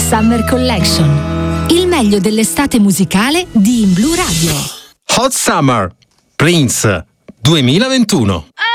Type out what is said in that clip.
Summer Collection. Il meglio dell'estate musicale di In Blu Radio. Hot Summer, Prince 2021.